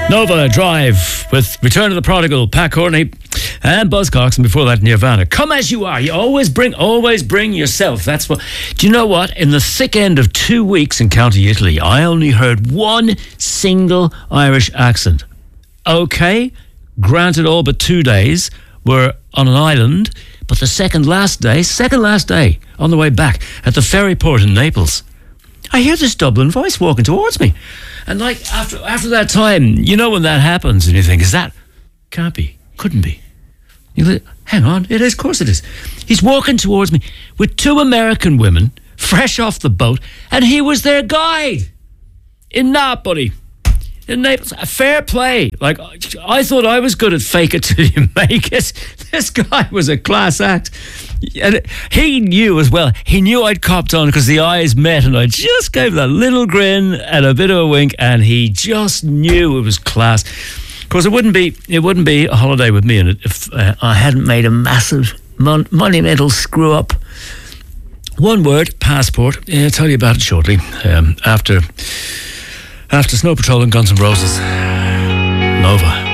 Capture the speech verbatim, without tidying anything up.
Nova Drive with Return of the Prodigal, Pat Courtney and Buzzcocks, and before that Nirvana. Come as you are. You always bring, always bring yourself. That's what. Do you know what? In the thick end of two weeks in County Italy, I only heard one single Irish accent. Okay, granted, all but two days were on an island, but the second last day, second last day, on the way back at the ferry port in Naples, I hear this Dublin voice walking towards me. And like, after after that time, you know when that happens and you think, is that? Can't be. Couldn't be. You think, hang on, it is, of course it is. He's walking towards me with two American women, fresh off the boat, and he was their guide in Napoli. In Naples. Fair play. Like, I thought I was good at fake it till you make it. This guy was a class act. And he knew as well. He knew I'd copped on because the eyes met and I just gave that little grin and a bit of a wink, and he just knew it was class. Of course, it wouldn't be it wouldn't be a holiday with me in it if uh, I hadn't made a massive mon- monumental screw up. One word, passport. Yeah, I'll tell you about it shortly. Um, after after Snow Patrol and Guns N' Roses. Nova.